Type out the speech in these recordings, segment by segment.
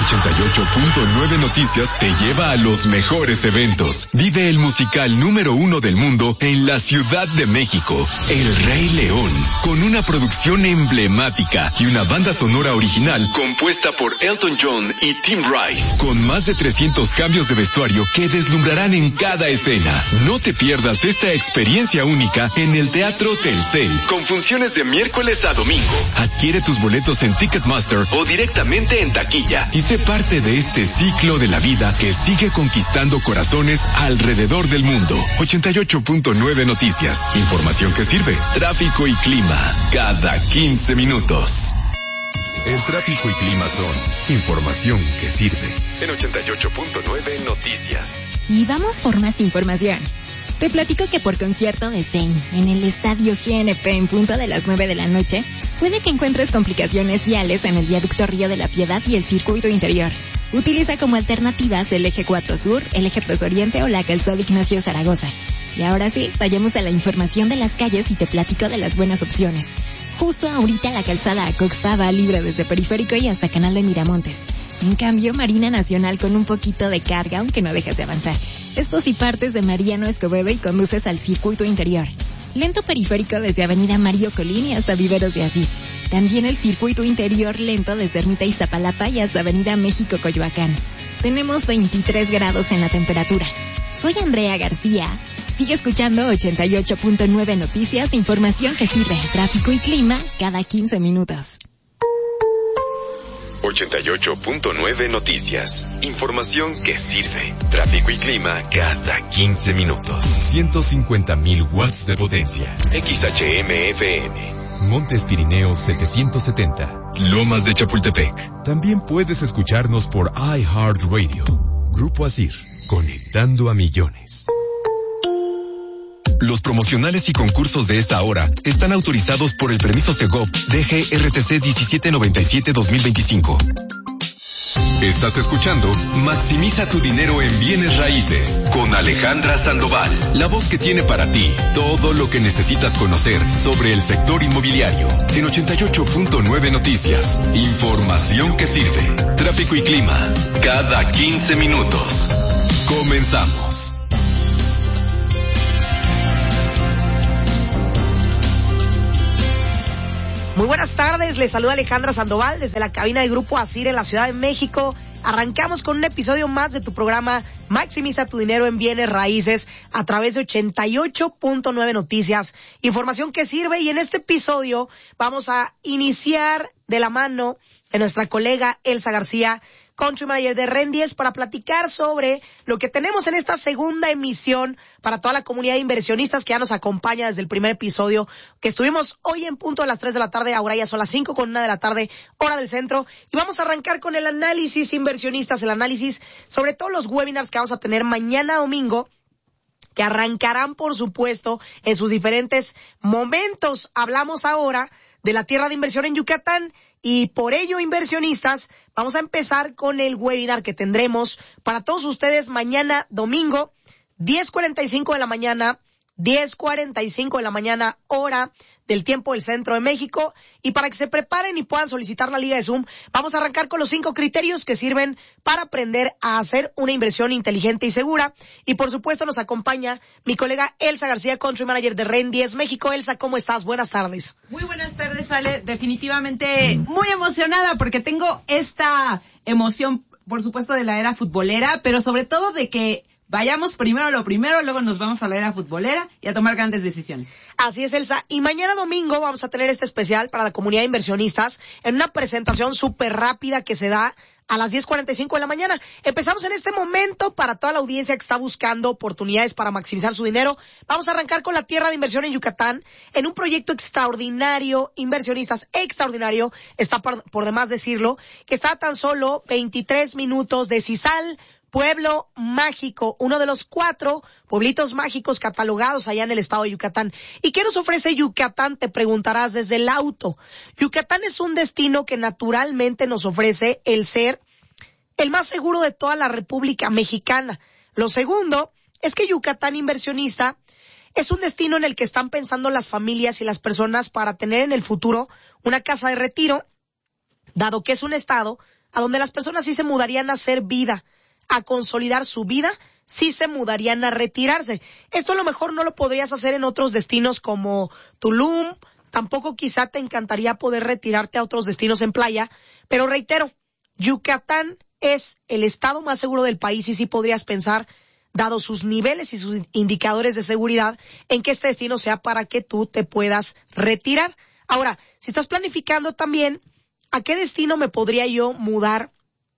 88.9 Noticias te lleva a los mejores eventos. Vive el musical número 1 del mundo en la Ciudad de México, El Rey León, con una producción emblemática y una banda sonora original compuesta por Elton John y Tim Rice, con más de 300 cambios de vestuario que deslumbrarán en cada escena. No te pierdas esta experiencia única en el Teatro Telcel, con funciones de miércoles a domingo. Adquiere tus boletos en Ticketmaster o directamente en taquilla y sé parte de este ciclo de la vida que sigue conquistando corazones alrededor del mundo. 88.9 Noticias. Información que sirve. Tráfico y clima. Cada 15 minutos. El tráfico y clima son información que sirve. En 88.9 Noticias. Y vamos por más información. Te platico que por concierto de Zayn en el Estadio GNP en punto de las 9 de la noche, puede que encuentres complicaciones viales en el viaducto Río de la Piedad y el circuito interior. Utiliza como alternativas el eje 4 Sur, el eje 3 Oriente o la calzada Ignacio Zaragoza. Y ahora sí, vayamos a la información de las calles y te platico de las buenas opciones. Justo ahorita la calzada Acoxpa va libre desde Periférico y hasta Canal de Miramontes. En cambio, Marina Nacional con un poquito de carga, aunque no dejas de avanzar. Esto si partes de Mariano Escobedo y conduces al circuito interior. Lento Periférico desde Avenida Mario Colín y hasta Viveros de Asís. También el circuito interior lento desde Ermita Iztapalapa y hasta Avenida México Coyoacán. Tenemos 23 grados en la temperatura. Soy Andrea García. Sigue escuchando 88.9 Noticias, información que sirve, tráfico y clima cada 15 minutos. 88.9 Noticias. Información que sirve. Tráfico y clima cada 15 minutos. 150,000 watts de potencia. XHM-FM. Montes Pirineos 770. Lomas de Chapultepec. También puedes escucharnos por iHeartRadio. Grupo Asir. Conectando a millones. Los promocionales y concursos de esta hora están autorizados por el permiso Segov DGRTC 1797-2025. Estás escuchando Maximiza tu dinero en bienes raíces con Alejandra Sandoval, la voz que tiene para ti todo lo que necesitas conocer sobre el sector inmobiliario. En 88.9 Noticias, información que sirve. Tráfico y clima cada 15 minutos. Comenzamos. Muy buenas tardes, les saluda Alejandra Sandoval desde la cabina de Grupo Asir en la Ciudad de México. Arrancamos con un episodio más de tu programa Maximiza tu dinero en bienes raíces a través de 88.9 Noticias, información que sirve, y en este episodio vamos a iniciar de la mano de nuestra colega Elsa García, Country Manager de Rendies, para platicar sobre lo que tenemos en esta segunda emisión para toda la comunidad de inversionistas que ya nos acompaña desde el primer episodio que estuvimos hoy en punto de las 3 de la tarde, ahora ya son las 5:01 de la tarde, hora del centro, y vamos a arrancar con el análisis inversionistas, el análisis sobre todos los webinars que vamos a tener mañana domingo, que arrancarán, por supuesto, en sus diferentes momentos. Hablamos ahora de la tierra de inversión en Yucatán, y por ello, inversionistas, vamos a empezar con el webinar que tendremos para todos ustedes mañana domingo, 10:45 de la mañana, 10:45 de la mañana, hora del tiempo del centro de México. Y para que se preparen y puedan solicitar la liga de Zoom, vamos a arrancar con los 5 criterios que sirven para aprender a hacer una inversión inteligente y segura. Y por supuesto nos acompaña mi colega Elsa García, Country Manager de Rendies México. Elsa, ¿cómo estás? Buenas tardes. Muy buenas tardes, Ale. Definitivamente muy emocionada porque tengo esta emoción, por supuesto, de la era futbolera, pero sobre todo de que vayamos primero a lo primero, luego nos vamos a la era futbolera y a tomar grandes decisiones. Así es, Elsa. Y mañana domingo vamos a tener este especial para la comunidad de inversionistas en una presentación súper rápida que se da a las 10:45 de la mañana. Empezamos en este momento para toda la audiencia que está buscando oportunidades para maximizar su dinero. Vamos a arrancar con la tierra de inversión en Yucatán, en un proyecto extraordinario, inversionistas, extraordinario, está por demás decirlo, que está a tan solo 23 minutos de Cizal, pueblo mágico, uno de los 4 pueblitos mágicos catalogados allá en el estado de Yucatán. ¿Y qué nos ofrece Yucatán? Te preguntarás desde el auto. Yucatán es un destino que naturalmente nos ofrece el ser el más seguro de toda la República Mexicana. Lo segundo es que Yucatán inversionista es un destino en el que están pensando las familias y las personas para tener en el futuro una casa de retiro, dado que es un estado a donde las personas sí se mudarían a hacer vida, a consolidar su vida, sí se mudarían a retirarse. Esto a lo mejor no lo podrías hacer en otros destinos como Tulum, tampoco quizá te encantaría poder retirarte a otros destinos en playa, pero reitero, Yucatán es el estado más seguro del país y sí podrías pensar, dado sus niveles y sus indicadores de seguridad, en que este destino sea para que tú te puedas retirar. Ahora, si estás planificando también, ¿a qué destino me podría yo mudar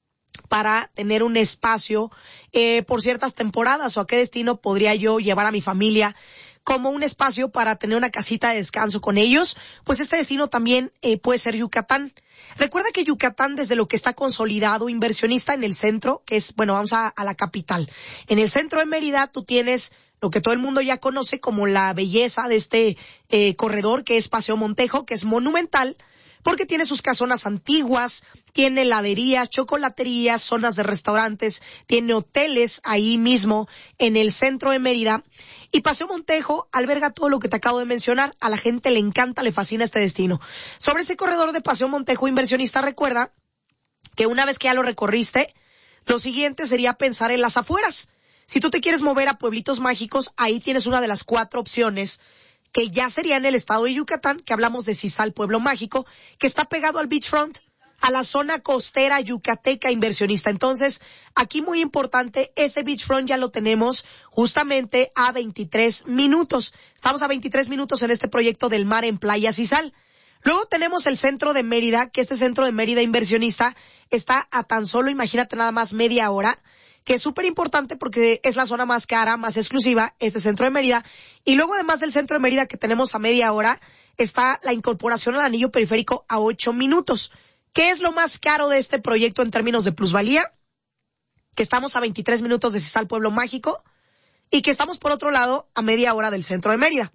para tener un espacio por ciertas temporadas? ¿O a qué destino podría yo llevar a mi familia como un espacio para tener una casita de descanso con ellos? Pues este destino también puede ser Yucatán. Recuerda que Yucatán, desde lo que está consolidado, inversionista en el centro, que es, bueno, vamos a la capital. En el centro de Mérida tú tienes lo que todo el mundo ya conoce como la belleza de este corredor, que es Paseo Montejo, que es monumental, porque tiene sus casonas antiguas, tiene heladerías, chocolaterías, zonas de restaurantes, tiene hoteles ahí mismo en el centro de Mérida. Y Paseo Montejo alberga todo lo que te acabo de mencionar. A la gente le encanta, le fascina este destino. Sobre ese corredor de Paseo Montejo, inversionista, recuerda que una vez que ya lo recorriste, lo siguiente sería pensar en las afueras. Si tú te quieres mover a pueblitos mágicos, ahí tienes una de las 4 opciones que ya sería en el estado de Yucatán, que hablamos de Cisal, pueblo mágico, que está pegado al beachfront, a la zona costera yucateca, inversionista. Entonces, aquí muy importante, ese beachfront ya lo tenemos justamente a 23 minutos. Estamos a 23 minutos en este proyecto del mar en Playa Cisal. Luego tenemos el centro de Mérida, que este centro de Mérida, inversionista, está a tan solo, imagínate nada más, media hora, que es súper importante porque es la zona más cara, más exclusiva, este centro de Mérida. Y luego, además del centro de Mérida que tenemos a media hora, está la incorporación al anillo periférico a 8 minutos. ¿Qué es lo más caro de este proyecto en términos de plusvalía? Que estamos a 23 minutos de Cisal, pueblo mágico, y que estamos, por otro lado, a media hora del centro de Mérida.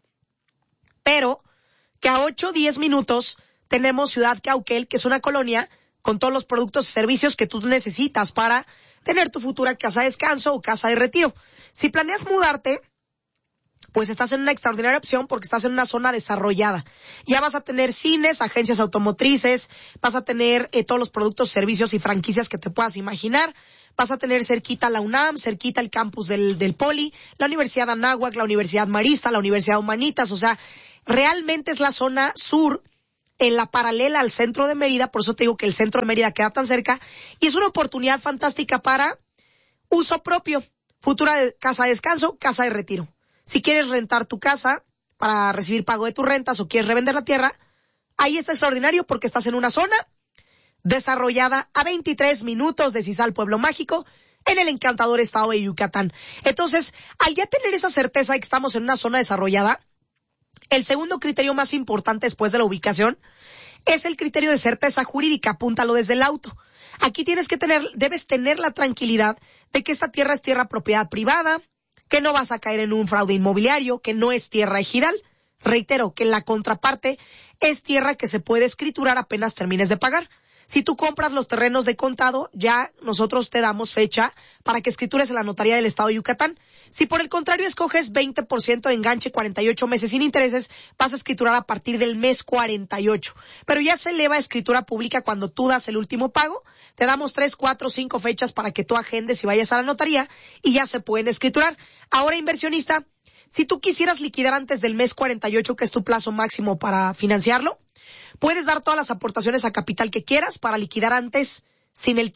Pero que a 8-10 minutos tenemos Ciudad Cauquel, que es una colonia con todos los productos y servicios que tú necesitas para tener tu futura casa de descanso o casa de retiro. Si planeas mudarte, pues estás en una extraordinaria opción porque estás en una zona desarrollada. Ya vas a tener cines, agencias automotrices, vas a tener todos los productos, servicios y franquicias que te puedas imaginar. Vas a tener cerquita la UNAM, cerquita el campus del Poli, la Universidad Anáhuac, la Universidad Marista, la Universidad Humanitas. O sea, realmente es la zona sur, en la paralela al centro de Mérida. Por eso te digo que el centro de Mérida queda tan cerca. Y es una oportunidad fantástica para uso propio, futura casa de descanso, casa de retiro. Si quieres rentar tu casa para recibir pago de tus rentas o quieres revender la tierra, ahí está extraordinario porque estás en una zona desarrollada a 23 minutos de Cisal, pueblo mágico, en el encantador estado de Yucatán. Entonces, al ya tener esa certeza de que estamos en una zona desarrollada, el segundo criterio más importante después de la ubicación es el criterio de certeza jurídica. Apúntalo desde el auto. Aquí debes tener la tranquilidad de que esta tierra es tierra propiedad privada, que no vas a caer en un fraude inmobiliario, que no es tierra ejidal. Reitero que la contraparte es tierra que se puede escriturar apenas termines de pagar. Si tú compras los terrenos de contado, ya nosotros te damos fecha para que escritures en la notaría del estado de Yucatán. Si por el contrario escoges 20% de enganche, 48 meses sin intereses, vas a escriturar a partir del mes 48. Pero ya se eleva a escritura pública cuando tú das el último pago. Te damos 3, 4, 5 fechas para que tú agendes y vayas a la notaría y ya se pueden escriturar. Ahora, inversionista, si tú quisieras liquidar antes del mes 48, que es tu plazo máximo para financiarlo, puedes dar todas las aportaciones a capital que quieras para liquidar antes sin el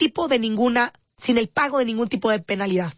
pago de ningún tipo de penalidad.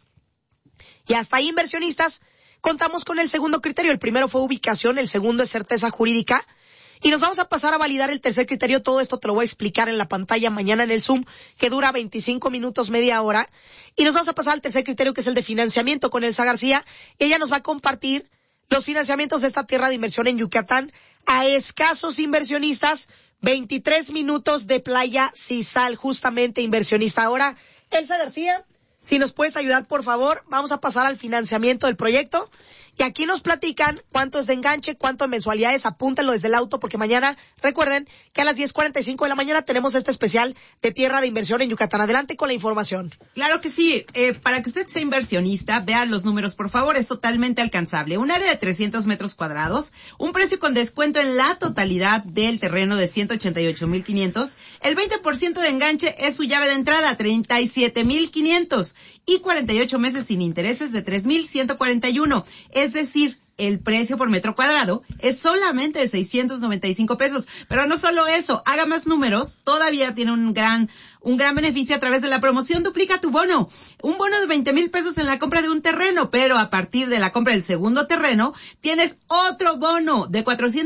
Y hasta ahí, inversionistas, contamos con el segundo criterio. El primero fue ubicación, el segundo es certeza jurídica. Y nos vamos a pasar a validar el tercer criterio. Todo esto te lo voy a explicar en la pantalla mañana en el Zoom, que dura 25 minutos, media hora. Y nos vamos a pasar al tercer criterio, que es el de financiamiento, con Elsa García. Ella nos va a compartir los financiamientos de esta tierra de inversión en Yucatán a escasos inversionistas, 23 minutos de Playa Cisal, justamente, inversionista. Ahora, Elsa García, Si nos puedes ayudar, por favor, vamos a pasar al financiamiento del proyecto. Y aquí nos platican cuánto es de enganche, cuánto de mensualidades, apúntenlo desde el auto, porque mañana, recuerden que a las 10:45 de la mañana tenemos este especial de tierra de inversión en Yucatán. Adelante con la información. Claro que sí. Para que usted sea inversionista, vean los números, por favor, es totalmente alcanzable. Un área de 300 metros cuadrados, un precio con descuento en la totalidad del terreno de 188,500. El 20% de enganche es su llave de entrada, 37,500. Y 48 meses sin intereses de 3,141. Es decir, el precio por metro cuadrado es solamente de 695 pesos. Pero no solo eso, haga más números, todavía tiene un gran beneficio a través de la promoción Duplica tu bono. Un bono de 20,000 pesos en la compra de un terreno, pero a partir de la compra del segundo terreno, tienes otro bono de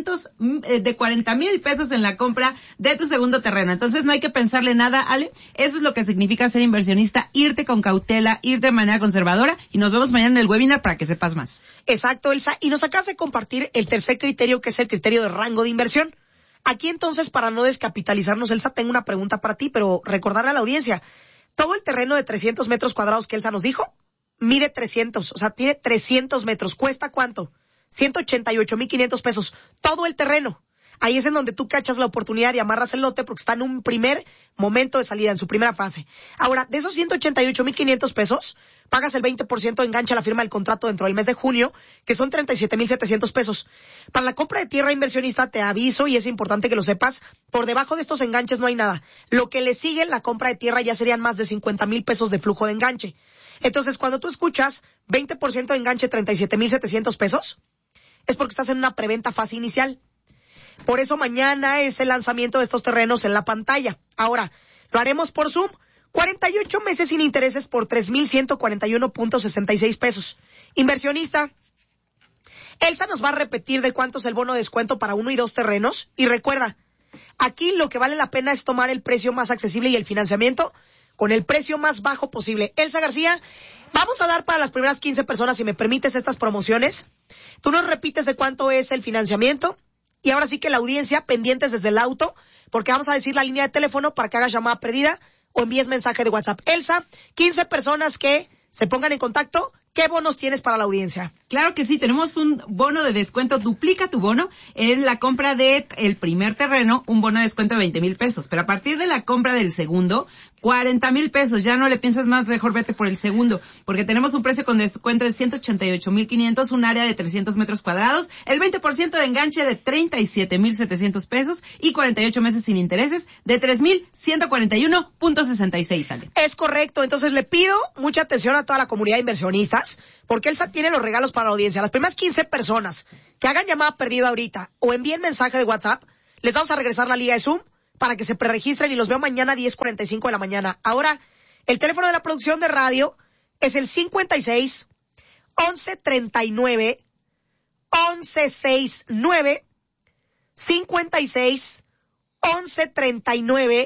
40,000 pesos en la compra de tu segundo terreno. Entonces no hay que pensarle nada, Ale. Eso es lo que significa ser inversionista, irte con cautela, irte de manera conservadora, y nos vemos mañana en el webinar para que sepas más. Exacto, Elsa. Y nos acabas de compartir el tercer criterio, que es el criterio de rango de inversión. Aquí entonces, para no descapitalizarnos, Elsa, tengo una pregunta para ti, pero recordarle a la audiencia. Todo el terreno de 300 metros cuadrados que Elsa nos dijo, mide 300, o sea, tiene 300 metros. ¿Cuesta cuánto? 188,500 pesos. Todo el terreno. Ahí es en donde tú cachas la oportunidad y amarras el lote, porque está en un primer momento de salida, en su primera fase. Ahora, de esos 188,500 pesos, pagas el 20% de enganche a la firma del contrato dentro del mes de junio, que son 37,700 pesos. Para la compra de tierra inversionista, te aviso, y es importante que lo sepas, por debajo de estos enganches no hay nada. Lo que le sigue en la compra de tierra ya serían más de 50,000 pesos de flujo de enganche. Entonces, cuando tú escuchas 20% de enganche, 37,700 pesos, es porque estás en una preventa fase inicial. Por eso mañana es el lanzamiento de estos terrenos en la pantalla. Ahora, lo haremos por Zoom. 48 meses sin intereses por 3,141.66 pesos. Inversionista, Elsa nos va a repetir de cuánto es el bono de descuento para 1 y 2 terrenos. Y recuerda, aquí lo que vale la pena es tomar el precio más accesible y el financiamiento con el precio más bajo posible. Elsa García, vamos a dar para las primeras 15 personas, si me permites, estas promociones. Tú nos repites de cuánto es el financiamiento. Y ahora sí que la audiencia, pendientes desde el auto, porque vamos a decir la línea de teléfono para que hagas llamada perdida o envíes mensaje de WhatsApp. Elsa, 15 personas que se pongan en contacto. ¿Qué bonos tienes para la audiencia? Claro que sí, tenemos un bono de descuento, duplica tu bono, en la compra de el primer terreno, un bono de descuento de 20,000 pesos, pero a partir de la compra del segundo, 40,000 pesos, ya no le piensas más, mejor vete por el segundo, porque tenemos un precio con descuento de 188,500, un área de 300 metros cuadrados, el 20% de enganche de 37,700 pesos y 48 meses sin intereses de 3,141.66, sale. Es correcto, entonces le pido mucha atención a toda la comunidad de inversionistas, porque Elsa tiene los regalos para la audiencia. Las primeras 15 personas que hagan llamada perdida ahorita o envíen mensaje de WhatsApp, les vamos a regresar la liga de Zoom para que se preregistren y los veo mañana 10:45 de la mañana. Ahora, el teléfono de la producción de radio es el 56 1139 1169 56 1139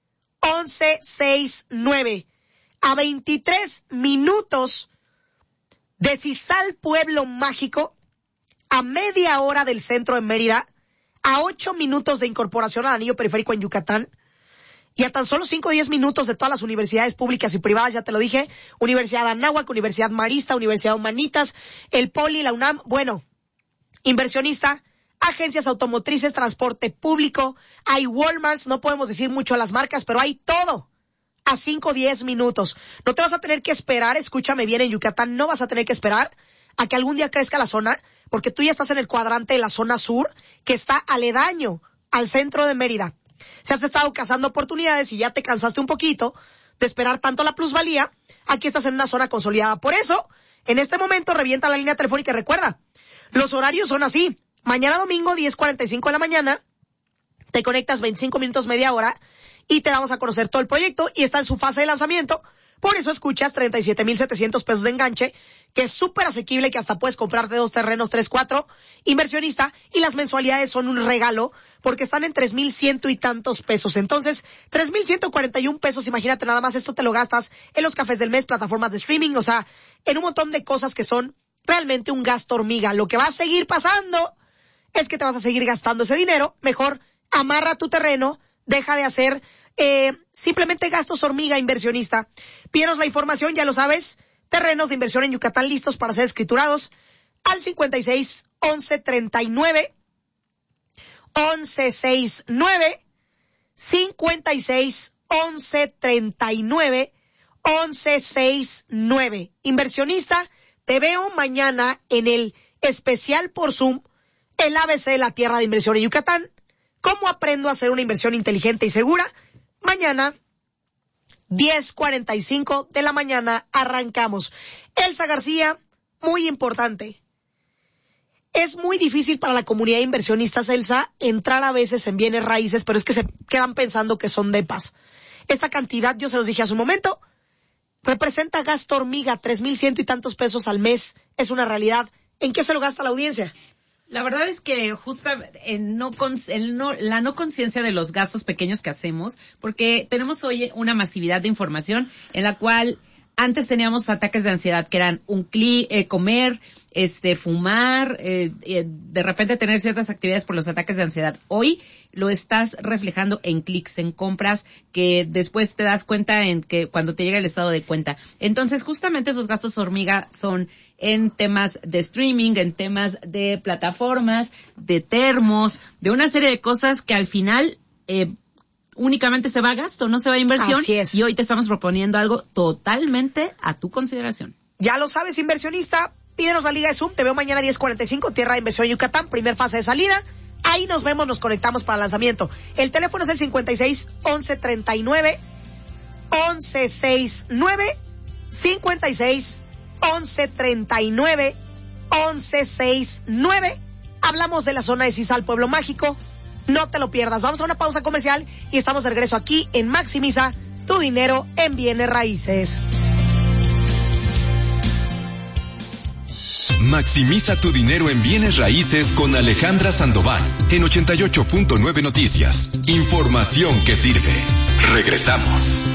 1169. A 23 minutos de Cisal, Pueblo Mágico, a media hora del centro de Mérida, a 8 minutos de incorporación al anillo periférico en Yucatán, y a tan solo 5 o 10 minutos de todas las universidades públicas y privadas, ya te lo dije, Universidad de Anáhuac, Universidad Marista, Universidad Humanitas, el Poli, la UNAM. Bueno, inversionista, agencias automotrices, transporte público, hay Walmarts, no podemos decir mucho a las marcas, pero hay todo. A 5 o 10 minutos. No te vas a tener que esperar, escúchame bien, en Yucatán no vas a tener que esperar a que algún día crezca la zona, porque tú ya estás en el cuadrante de la zona sur, que está aledaño al centro de Mérida. Si has estado cazando oportunidades y ya te cansaste un poquito de esperar tanto la plusvalía, aquí estás en una zona consolidada. Por eso, en este momento revienta la línea telefónica y recuerda, los horarios son así. Mañana domingo, 10:45 de la mañana, te conectas 25 minutos, media hora, y te damos a conocer todo el proyecto y está en su fase de lanzamiento. Por eso escuchas 37,700 pesos de enganche, que es súper asequible, que hasta puedes comprarte 2 terrenos, 3, 4, inversionista, y las mensualidades son un regalo, porque están en 3,100 y tantos pesos. Entonces, 3,141 pesos, imagínate nada más, esto te lo gastas en los cafés del mes, plataformas de streaming, o sea, en un montón de cosas que son realmente un gasto hormiga. Lo que va a seguir pasando es que te vas a seguir gastando ese dinero. Mejor amarra tu terreno, Deja de hacer simplemente gastos hormiga, inversionista. Pídenos la información, ya lo sabes. Terrenos de inversión en Yucatán listos para ser escriturados al 56 11 39 11 69 56 11 39 11 69. Inversionista, te veo mañana en el especial por Zoom, el ABC de la Tierra de Inversión en Yucatán. ¿Cómo aprendo a hacer una inversión inteligente y segura? Mañana, 10:45 de la mañana, arrancamos. Elsa García, muy importante. Es muy difícil para la comunidad de inversionistas, Elsa, entrar a veces en bienes raíces, pero es que se quedan pensando que son depas. Esta cantidad, yo se los dije hace un momento, representa gasto hormiga, 3,100 y tantos pesos al mes. Es una realidad. ¿En qué se lo gasta la audiencia? La verdad es que justo la no conciencia de los gastos pequeños que hacemos, porque tenemos hoy una masividad de información en la cual antes teníamos ataques de ansiedad que eran un clic, comer, fumar, de repente tener ciertas actividades por los ataques de ansiedad. Hoy lo estás reflejando en clics, en compras, que después te das cuenta en que cuando te llega el estado de cuenta. Entonces, justamente esos gastos hormiga son en temas de streaming, en temas de plataformas, de termos, de una serie de cosas que al final únicamente se va a gasto, no se va a inversión. Así es. Y hoy te estamos proponiendo algo totalmente a tu consideración. Ya lo sabes, inversionista, pídenos la liga de Zoom, te veo mañana 10:45, Tierra de Inversión Yucatán, primer fase de salida. Ahí nos vemos, nos conectamos para el lanzamiento. El teléfono es el 56 11 39 11 69 56 11 39 11 69. Hablamos de la zona de Cisal, Pueblo Mágico. No te lo pierdas. Vamos a una pausa comercial y estamos de regreso aquí en Maximiza tu dinero en bienes raíces. Maximiza tu dinero en bienes raíces con Alejandra Sandoval en 88.9 Noticias. Información que sirve. Regresamos.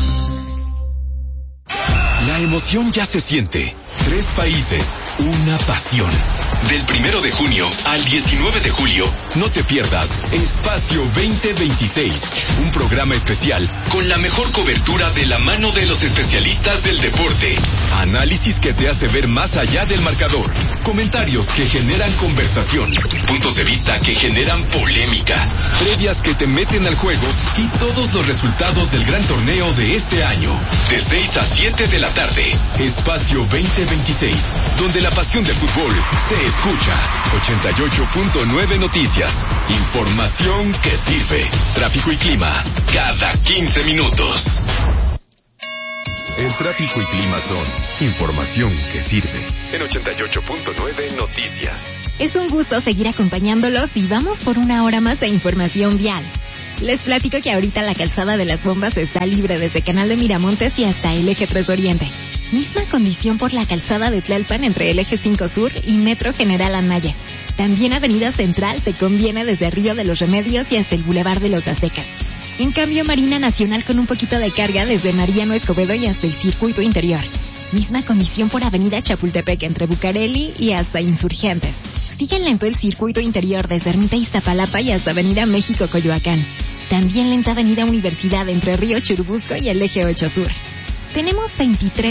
La emoción ya se siente. 3 países, una pasión. Del 1 de junio al 19 de julio, no te pierdas Espacio 2026, un programa especial con la mejor cobertura de la mano de los especialistas del deporte. Análisis que te hace ver más allá del marcador. Comentarios que generan conversación. Puntos de vista que generan polémica. Previas que te meten al juego y todos los resultados del gran torneo de este año. De 6 a 7 de la tarde. Espacio 2026, donde la pasión del fútbol se escucha. 88.9 Noticias. Información que sirve. Tráfico y clima cada 15 minutos. El tráfico y clima son información que sirve. En 88.9 Noticias. Es un gusto seguir acompañándolos y vamos por una hora más de información vial. Les platico que ahorita la calzada de las bombas está libre desde Canal de Miramontes y hasta el Eje 3 Oriente. Misma condición por la calzada de Tlalpan entre el Eje 5 Sur y Metro General Anaya. También Avenida Central te conviene desde Río de los Remedios y hasta el Boulevard de los Aztecas. En cambio, Marina Nacional con un poquito de carga desde Mariano Escobedo y hasta el Circuito Interior. Misma condición por Avenida Chapultepec entre Bucareli y hasta Insurgentes. Sigue lento el Circuito Interior desde Ermita Iztapalapa y hasta Avenida México Coyoacán. También lenta Avenida Universidad entre Río Churubusco y el Eje 8 Sur. Tenemos 23